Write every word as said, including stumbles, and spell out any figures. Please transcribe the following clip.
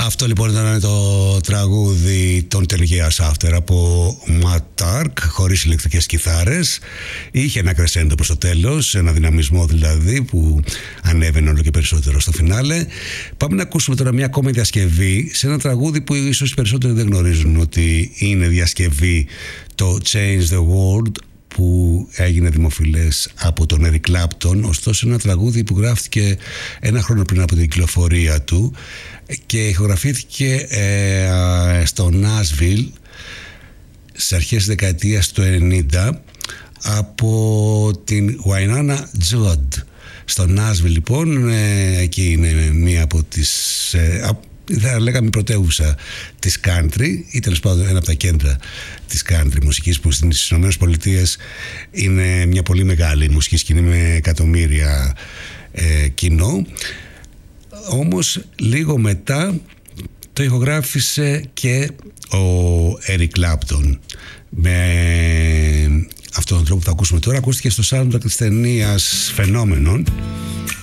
Αυτό λοιπόν ήταν το τραγούδι των Ten Years After από Matt Dark, χωρίς ηλεκτρικές κιθάρες. Είχε ένα κρεσέντο προς το τέλος, ένα δυναμισμό δηλαδή που ανέβαινε όλο και περισσότερο στο φινάλε. Πάμε να ακούσουμε τώρα μια ακόμη διασκευή σε ένα τραγούδι που ίσως οι περισσότεροι δεν γνωρίζουν ότι είναι διασκευή, το Change the World, που έγινε δημοφιλές από τον Eric Clapton. Ωστόσο ένα τραγούδι που γράφτηκε ένα χρόνο πριν από την κυκλοφορία του και ηχογραφήθηκε ε, στο Nashville στις αρχές της δεκαετίας του ενενήντα από την Wynonna Judd. Στο Nashville λοιπόν, ε, εκεί είναι μία από τις ε, θα λέγαμε πρωτεύουσα της country ή τέλος πάντων ένα από τα κέντρα της country μουσικής, που στις ΗΠΑ είναι μια πολύ μεγάλη μουσική σκηνή με εκατομμύρια ε, κοινό. Όμως λίγο μετά το ηχογράφησε και ο Eric Clapton με αυτόν τον τρόπο που θα ακούσουμε τώρα. Ακούστηκε στο soundtrack της ταινίας Phenomenon